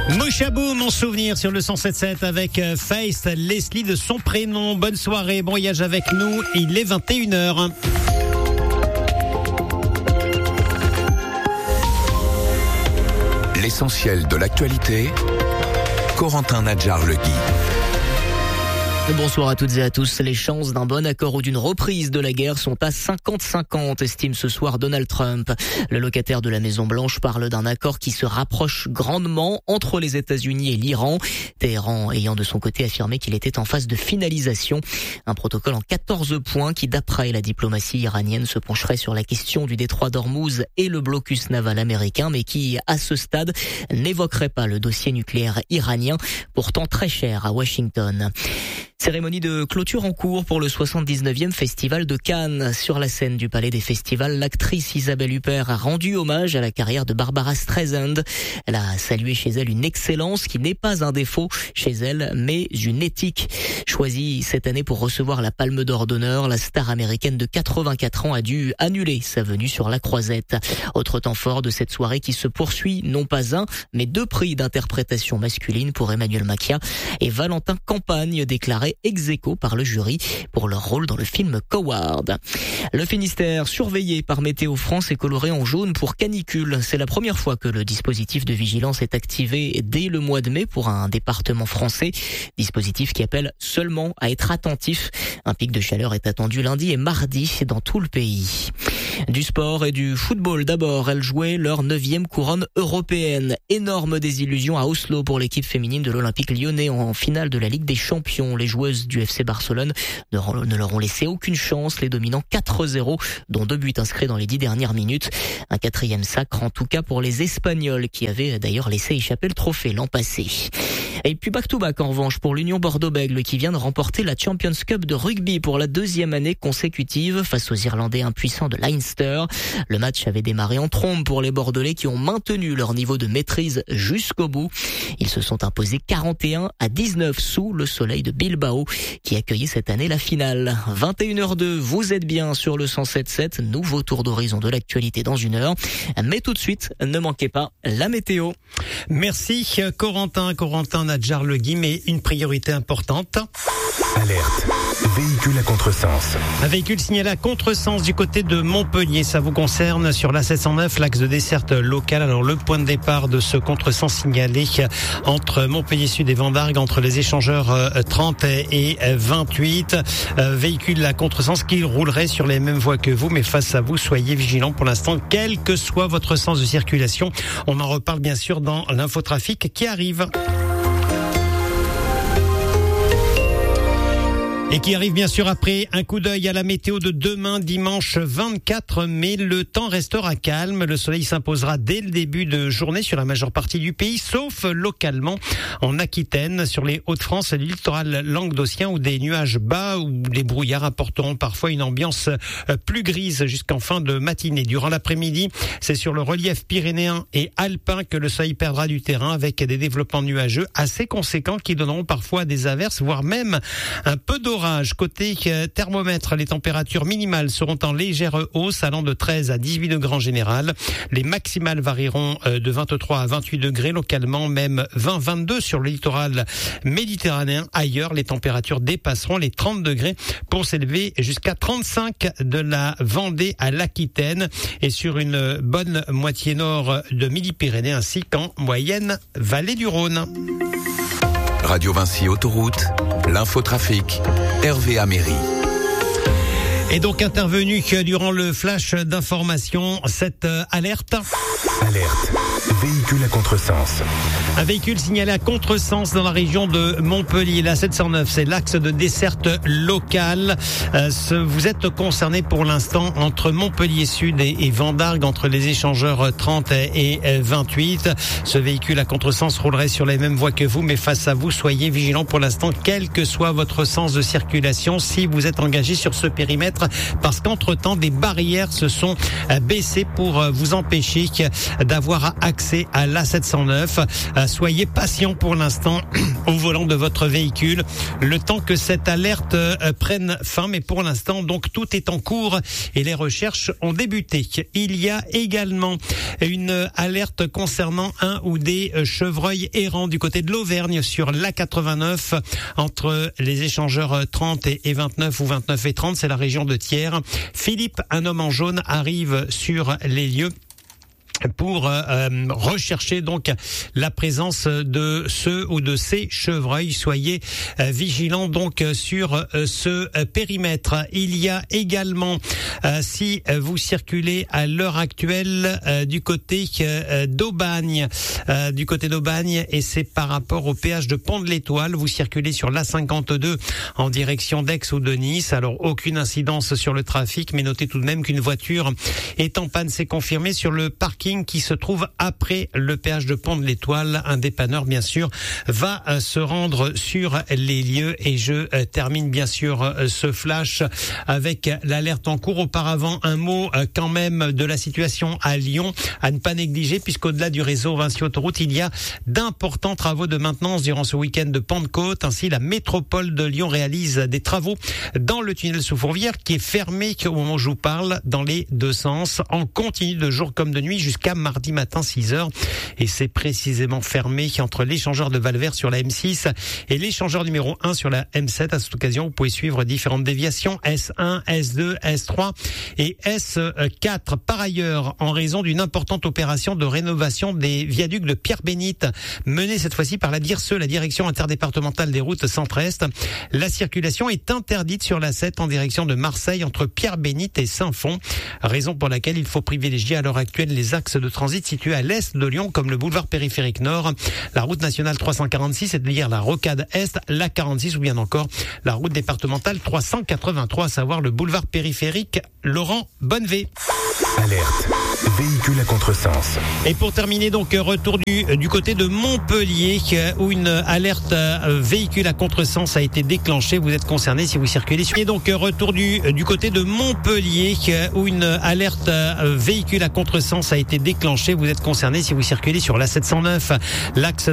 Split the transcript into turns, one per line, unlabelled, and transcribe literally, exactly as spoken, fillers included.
Mochabou, mon souvenir sur le cent sept sept avec Face, Leslie de son prénom. Bonne soirée, bon voyage avec nous. Il est vingt et une heures.
L'essentiel de l'actualité, Corentin Nadjar-Legui.
Bonsoir à toutes et à tous. Les chances d'un bon accord ou d'une reprise de la guerre sont à cinquante cinquante, estime ce soir Donald Trump. Le locataire de la Maison-Blanche parle d'un accord qui se rapproche grandement entre les États-Unis et l'Iran. Téhéran ayant de son côté affirmé qu'il était en phase de finalisation. Un protocole en quatorze points qui, d'après la diplomatie iranienne, se pencherait sur la question du détroit d'Ormuz et le blocus naval américain, mais qui, à ce stade, n'évoquerait pas le dossier nucléaire iranien, pourtant très cher à Washington. Cérémonie de clôture en cours pour le soixante-dix-neuvième Festival de Cannes. Sur la scène du Palais des Festivals, l'actrice Isabelle Huppert a rendu hommage à la carrière de Barbara Streisand. Elle a salué chez elle une excellence qui n'est pas un défaut chez elle, mais une éthique. Choisie cette année pour recevoir la Palme d'Or d'honneur, la star américaine de quatre-vingt-quatre ans a dû annuler sa venue sur la Croisette. Autre temps fort de cette soirée qui se poursuit, non pas un, mais deux prix d'interprétation masculine pour Emmanuel Macchia et Valentin Campagne, déclaré ex aequo par le jury pour leur rôle dans le film Coward. Le Finistère, surveillé par Météo France, est coloré en jaune pour canicule. C'est la première fois que le dispositif de vigilance est activé dès le mois de mai pour un département français. Dispositif qui appelle seulement à être attentif. Un pic de chaleur est attendu lundi et mardi dans tout le pays. Du sport et du football d'abord. Elles jouaient leur neuvième couronne européenne. Énorme désillusion à Oslo pour l'équipe féminine de l'Olympique lyonnais en finale de la Ligue des Champions. Les joueuses du F C Barcelone ne leur ont laissé aucune chance, les dominant quatre zéro, dont deux buts inscrits dans les dix dernières minutes. Un quatrième sacre en tout cas pour les Espagnols qui avaient d'ailleurs laissé échapper le trophée l'an passé. Et puis back-to-back en revanche pour l'Union Bordeaux-Bègles qui vient de remporter la Champions Cup de rugby pour la deuxième année consécutive face aux Irlandais impuissants de Leinster. Le match avait démarré en trombe pour les Bordelais qui ont maintenu leur niveau de maîtrise jusqu'au bout. Ils se sont imposés quarante et un à dix-neuf sous le Soleil de Bilbao qui accueillait cette année la finale. vingt et une heures deux, vous êtes bien sur le cent sept sept, nouveau tour d'horizon de l'actualité dans une heure. Mais tout de suite, ne manquez pas la météo.
Merci Corentin, Corentin Nadjar-Legui, mais une priorité importante.
Alerte. Véhicule à contresens.
Un véhicule signalé à contresens du côté de Montpellier. Ça vous concerne sur l'A sept cent neuf, l'axe de desserte locale. Alors le point de départ de ce contresens signalé entre Montpellier Sud et Vendargues, entre les échangeurs trente et vingt-huit. Euh, véhicule à contresens qui roulerait sur les mêmes voies que vous, mais face à vous, soyez vigilants pour l'instant, quel que soit votre sens de circulation. On en reparle bien sûr dans l'infotrafic qui arrive. Et qui arrive bien sûr après un coup d'œil à la météo de demain, dimanche vingt-quatre mai. Le temps restera calme. Le soleil s'imposera dès le début de journée sur la majeure partie du pays, sauf localement en Aquitaine, sur les Hauts-de-France et le littoral languedocien où des nuages bas ou des brouillards apporteront parfois une ambiance plus grise jusqu'en fin de matinée. Durant l'après-midi, c'est sur le relief pyrénéen et alpin que le soleil perdra du terrain avec des développements nuageux assez conséquents qui donneront parfois des averses, voire même un peu d'orage. Côté thermomètre, les températures minimales seront en légère hausse allant de treize à dix-huit degrés en général. Les maximales varieront de vingt-trois à vingt-huit degrés localement, même vingt à vingt-deux sur le littoral méditerranéen. Ailleurs, les températures dépasseront les trente degrés pour s'élever jusqu'à trente-cinq de la Vendée à l'Aquitaine et sur une bonne moitié nord de Midi-Pyrénées ainsi qu'en moyenne vallée du Rhône.
Radio Vinci Autoroute, l'infotrafic, Hervé Améry.
Et donc intervenu durant le flash d'information, cette euh, alerte.
Alerte. Véhicule à contresens.
Un véhicule signalé à contresens dans la région de Montpellier. La sept cent neuf, c'est l'axe de desserte locale. Euh, ce, vous êtes concerné pour l'instant entre Montpellier Sud et, et Vendargues, entre les échangeurs trente et vingt-huit. Ce véhicule à contresens roulerait sur les mêmes voies que vous, mais face à vous, soyez vigilants pour l'instant, quel que soit votre sens de circulation, si vous êtes engagé sur ce périmètre, parce qu'entre-temps, des barrières se sont baissées pour vous empêcher d'avoir accès à à l'A sept cent neuf. Soyez patient pour l'instant au volant de votre véhicule, le temps que cette alerte prenne fin. Mais pour l'instant, donc, tout est en cours et les recherches ont débuté. Il y a également une alerte concernant un ou des chevreuils errants du côté de l'Auvergne sur l'A quatre-vingt-neuf entre les échangeurs trente et vingt-neuf ou vingt-neuf et trente. C'est la région de Thiers. Philippe, un homme en jaune, arrive sur les lieux pour euh, rechercher donc la présence de ceux ou de ces chevreuils. Soyez euh, vigilants donc sur euh, ce euh, périmètre. Il y a également, euh, si euh, vous circulez à l'heure actuelle euh, du côté euh, d'Aubagne, euh, du côté d'Aubagne, et c'est par rapport au péage de Pont de l'Étoile, vous circulez sur l'A cinquante-deux en direction d'Aix ou de Nice. Alors aucune incidence sur le trafic, mais notez tout de même qu'une voiture est en panne, c'est confirmé sur le parking qui se trouve après le péage de Pont de l'Étoile. Un dépanneur, bien sûr, va euh, se rendre sur les lieux. Et je euh, termine, bien sûr, euh, ce flash avec l'alerte en cours. Auparavant, un mot euh, quand même de la situation à Lyon, à ne pas négliger, puisqu'au-delà du réseau Vinci Autoroute, il y a d'importants travaux de maintenance durant ce week-end de Pentecôte. Ainsi, la métropole de Lyon réalise des travaux dans le tunnel sous Fourvière, qui est fermé au moment où je vous parle, dans les deux sens, en continu de jour comme de nuit, jusqu'à mardi matin six heures, et c'est précisément fermé entre l'échangeur de Valvert sur la M six et l'échangeur numéro un sur la M sept. À cette occasion, vous pouvez suivre différentes déviations S un, S deux, S trois et S quatre. Par ailleurs, en raison d'une importante opération de rénovation des viaducs de Pierre-Bénite, menée cette fois-ci par la D I R S E, la direction interdépartementale des routes centre-est, la circulation est interdite sur la sept en direction de Marseille entre Pierre-Bénite et Saint-Fond, raison pour laquelle il faut privilégier à l'heure actuelle les axes de transit situés à l'est de Lyon, comme le boulevard périphérique nord, la route nationale trois cent quarante-six, c'est-à-dire la rocade est, la quarante-six, ou bien encore la route départementale trois cent quatre-vingt-trois, à savoir le boulevard périphérique Laurent Bonnevé.
Alerte. Véhicule à contresens.
Et pour terminer, donc, retour du, du côté de Montpellier, où une alerte véhicule à contresens a été déclenchée. Vous êtes concerné si vous circulez sur... Et donc, retour du, du côté de Montpellier, où une alerte véhicule à contresens a été déclenchée. Vous êtes concerné si vous circulez sur l'A sept cent neuf, l'axe